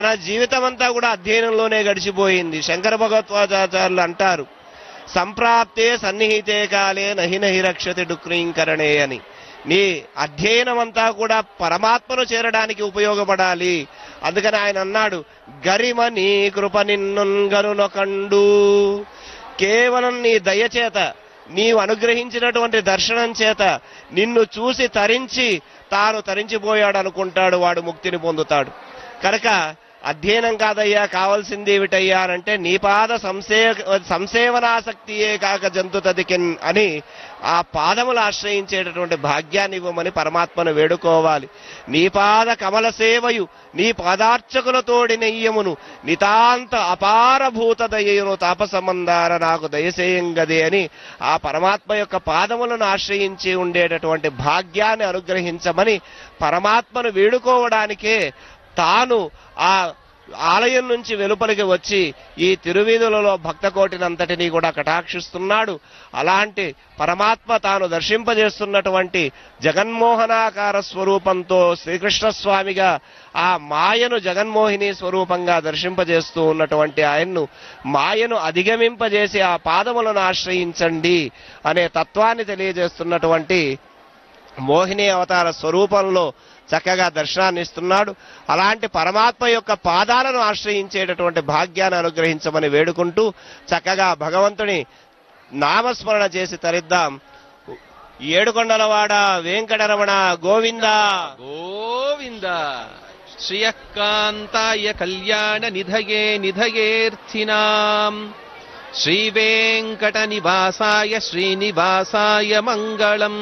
నా జీవితం అంతా కూడా అధ్యయనంలోనే గడిచిపోయింది. శంకర భగవత్పాదాచార్యులు అంటారు, సంప్రాప్తే సన్నిహితే కాలే నహి నహి రక్షతి డుక్రీంకరణే అని. నీ అధ్యయనం అంతా కూడా పరమాత్మను చేరడానికి ఉపయోగపడాలి. అందుకని ఆయన అన్నాడు, గరిమ నీ కృప నిన్నుగరునొకండు. కేవలం నీ దయచేత, నీవు అనుగ్రహించినటువంటి దర్శనం చేత నిన్ను చూసి తరించి తాను తరించిపోయాడు అనుకుంటాడు, వాడు ముక్తిని పొందుతాడు. కనుక అధ్యయనం కాదయ్యా, కావాల్సింది ఏమిటయ్యా అంటే నీ పాద సంసేవనాసక్తియే కాక జంతు తదికిన్ అని ఆ పాదములు ఆశ్రయించేటటువంటి భాగ్యాన్ని ఇవ్వమని పరమాత్మను వేడుకోవాలి. నీ పాద కమల సేవయు నీ పాదార్చకులతోడి నెయ్యమును నితాంత అపారభూత దయయును తాపసమందార నాకు దయసేయంగదే అని ఆ పరమాత్మ యొక్క పాదములను ఆశ్రయించి ఉండేటటువంటి భాగ్యాన్ని అనుగ్రహించమని పరమాత్మను వేడుకోవడానికే తాను ఆ ఆలయం నుంచి వెలుపలికి వచ్చి ఈ తిరువీధులలో భక్త కోటినంతటినీ కూడా కటాక్షిస్తున్నాడు. అలాంటి పరమాత్మ తాను దర్శింపజేస్తున్నటువంటి జగన్మోహనాకార స్వరూపంతో శ్రీకృష్ణస్వామిగా ఆ మాయను జగన్మోహిని స్వరూపంగా దర్శింపజేస్తూ ఉన్నటువంటి ఆయన్ను మాయను అధిగమింపజేసి ఆ పాదములను ఆశ్రయించండి అనే తత్వాన్ని తెలియజేస్తున్నటువంటి మోహిని అవతార స్వరూపంలో చక్కగా దర్శనాన్ని ఇస్తున్నాడు. అలాంటి పరమాత్మ యొక్క పాదాలను ఆశ్రయించేటటువంటి భాగ్యాన్ని అనుగ్రహించమని వేడుకుంటూ చక్కగా భగవంతుని నామస్మరణ చేసి తరిద్దాం. ఏడుకొండలవాడ వెంకటరమణ గోవింద గోవింద. శ్రియకాంతాయ కళ్యాణ నిధయే నిధయేర్థినాం శ్రీ వెంకట నివాసాయ శ్రీనివాసాయ మంగళం.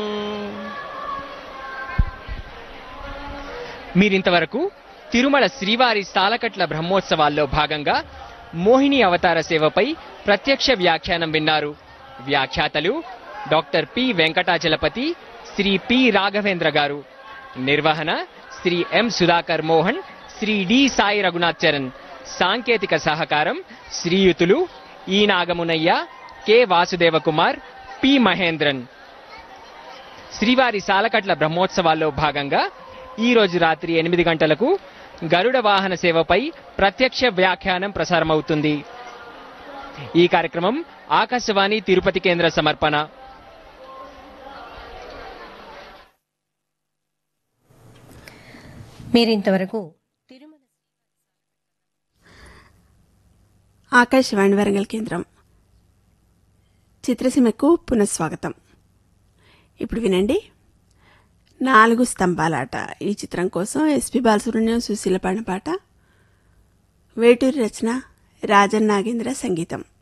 మీరింతవరకు తిరుమల శ్రీవారి సాలకట్ల బ్రహ్మోత్సవాల్లో భాగంగా మోహిని అవతార సేవపై ప్రత్యక్ష వ్యాఖ్యానం విన్నారు. వ్యాఖ్యాతలు doctor P Venkatachalapathi, Shri P Raghavendra గారు. నిర్వహణ శ్రీ ఎం సుధాకర్ మోహన్, శ్రీ డి సాయి రఘునాథ్ చరణ్. సాంకేతిక సహకారం శ్రీయుతులు ఈ నాగమునయ్య, కె వాసుదేవ కుమార్, పి మహేంద్రన్. శ్రీవారి సాలకట్ల బ్రహ్మోత్సవాల్లో భాగంగా ఈ రోజు రాత్రి 8 గంటలకు గరుడ వాహన సేవపై ప్రత్యక్ష వ్యాఖ్యానం ప్రసారమవుతుంది. ఈ కార్యక్రమం ఆకాశవాణి తిరుపతి కేంద్ర సమర్పణ. మీరింతవరకు ఆకాశవాణి వరంగల్ కేంద్రం చిత్రసీమకు పునఃస్వాగతం. ఇప్పుడు వినండి, 4 స్తంభాలాట ఈ చిత్రం కోసం ఎస్పి బాలసుబ్రహ్మణ్యం, సుశీల పాడిన పాట. వేటూరి రచన, రాజన్ నాగేంద్ర సంగీతం.